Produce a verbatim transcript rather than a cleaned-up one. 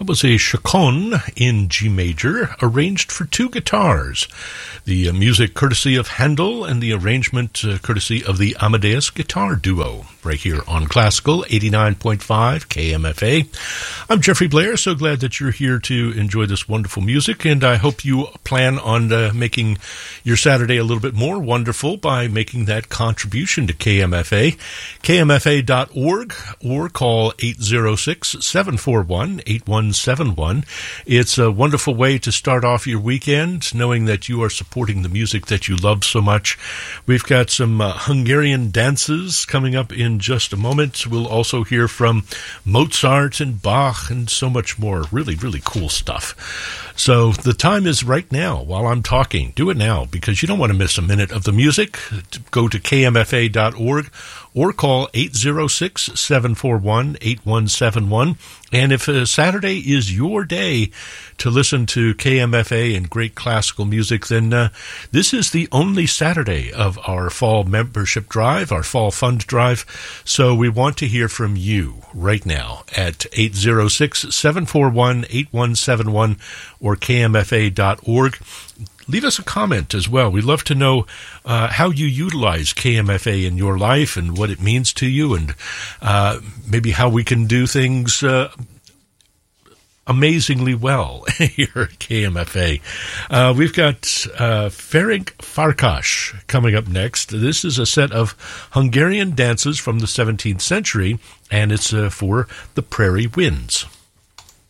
That was a chaconne in G major, arranged for two guitars. The uh, music courtesy of Handel, and the arrangement uh, courtesy of the Amadeus Guitar Duo, right here on Classical eighty-nine point five K M F A. I'm Jeffrey Blair, so glad that you're here to enjoy this wonderful music, and I hope you plan on uh, making your Saturday a little bit more wonderful by making that contribution to K M F A. K M F A dot org, or call eight oh six, seven four one, eight one seven one. It's a wonderful way to start off your weekend, knowing that you are supporting the music that you love so much. We've got some uh, Hungarian dances coming up in just a moment. We'll also hear from Mozart and Bach and so much more. Really, really cool stuff. So the time is right now while I'm talking. Do it now, because you don't want to miss a minute of the music. Go to K M F A dot org or call eight oh six, seven four one, eight one seven one. And if uh, Saturday is your day to listen to K M F A and great classical music, then uh, this is the only Saturday of our fall membership drive, our fall fund drive. So we want to hear from you right now at eight oh six, seven four one, eight one seven one or K M F A dot org. Leave us a comment as well. We'd love to know uh, how you utilize K M F A in your life and what it means to you, and uh, maybe how we can do things uh, amazingly well here at K M F A. Uh, we've got uh, Ferenc Farkas coming up next. This is a set of Hungarian dances from the seventeenth century, and it's uh, for the Prairie Winds.